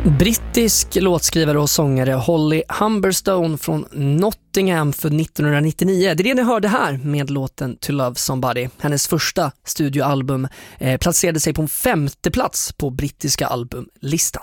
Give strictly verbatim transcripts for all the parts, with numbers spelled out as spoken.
Brittisk låtskrivare och sångare Holly Humberstone från Nottingham för nittonhundranittionio. Det är det ni hörde här med låten To Love Somebody. Hennes första studioalbum eh, placerade sig på en femte plats på brittiska albumlistan.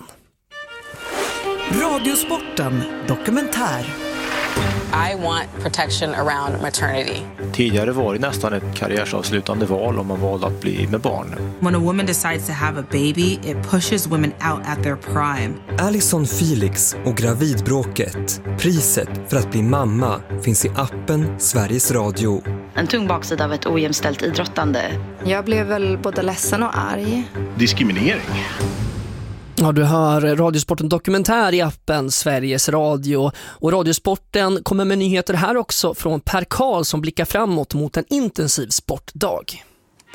Radiosporten dokumentär. I want protection around maternity. Tidigare var det nästan ett karriärsavslutande val om man valde att bli med barn. When a woman decides to have a baby, it pushes women out at their prime. Alison Felix och gravidbråket. Priset för att bli mamma finns i appen Sveriges Radio. En tung baksida av ett ojämställt idrottande. Jag blev väl både ledsen och arg. Diskriminering. Ja, du hör Radiosporten dokumentär i appen Sveriges Radio. Och Radiosporten kommer med nyheter här också från Per Karl som blickar framåt mot en intensiv sportdag.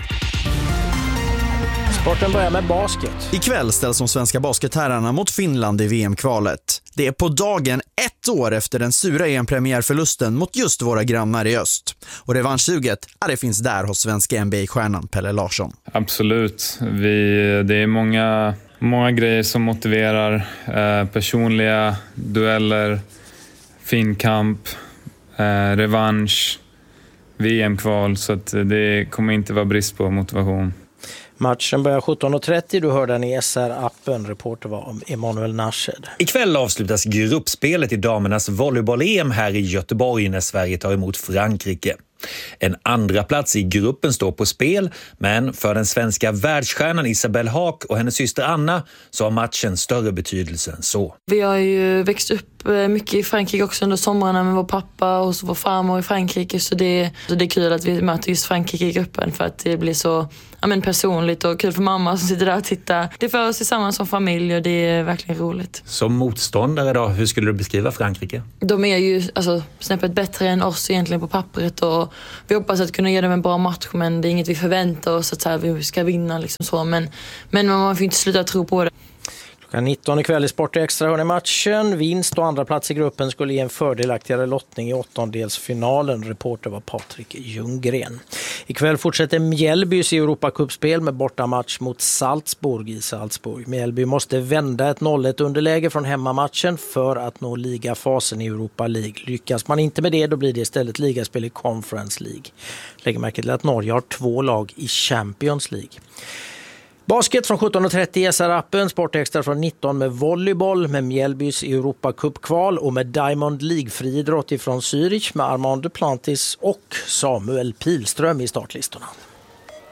Sporten börjar med basket. Ikväll ställs de svenska basketherrarna mot Finland i V M-kvalet. Det är på dagen ett år efter den sura E M-premiärförlusten mot just våra grannar i öst. Och revanschsuget, ja, det finns där hos svenska N B A-stjärnan Pelle Larsson. Absolut. Vi, det är många, många grejer som motiverar. Eh, personliga dueller, fin kamp, eh, revansch, V M-kval. Så att det kommer inte vara brist på motivation. Matchen börjar sjutton och trettio. Du hör den i S R-appen. Reporter var om Emanuel Nashed. Ikväll avslutas gruppspelet i damernas volleyboll-E M här i Göteborg när Sverige tar emot Frankrike. En andra plats i gruppen står på spel, men för den svenska världsstjärnan Isabelle Haak och hennes syster Anna så har matchen större betydelse än så. Vi har ju växt upp mycket i Frankrike också under somrarna med vår pappa och så vår farmor i Frankrike, så det, så det är kul att vi möter just Frankrike i gruppen för att det blir så ja, men personligt och kul för mamma som sitter där och tittar. Det för oss tillsammans som familj och det är verkligen roligt. Som motståndare då, hur skulle du beskriva Frankrike? De är ju alltså, snäppet bättre än oss egentligen på pappret och vi hoppas att kunna ge dem en bra match, men det är inget vi förväntar oss att så här, vi ska vinna liksom så, men, men man får inte sluta tro på det. Klockan nitton ikväll i Sport Extra hör ni matchen. Vinst och andra plats i gruppen skulle ge en fördelaktigare lottning i åttondelsfinalen. Reporter var Patrik Ljunggren. Ikväll fortsätter Mjällbys Europacupspel med bortamatch mot Salzburg i Salzburg. Mjällby måste vända ett noll ett underläge från hemmamatchen för att nå ligafasen i Europa League. Lyckas man inte med det, då blir det istället ligaspel i Conference League. Lägg märke till att Norge har två lag i Champions League. Basket från sjutton och trettio i S R-appen, Sportextra från nitton med volleyboll med Mjällbys Europacup-kval och med Diamond League-friidrott ifrån Zürich med Armand Duplantis och Samuel Pilström i startlistorna.